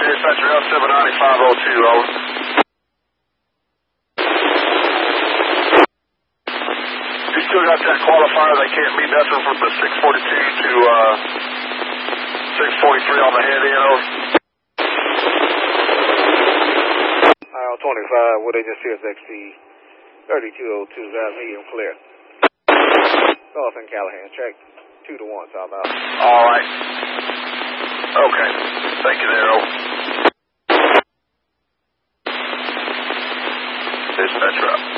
Dispatcher L79502, over. You still got that qualifier, they can't meet nothing from the 642 to 643 on the head end, over. Aisle 25, Wood Agent CSXT 3202, ground medium clear. North and Callahan, check 2 to 1, southbound. All right. Okay. Thank you there, over. Dispatcher up.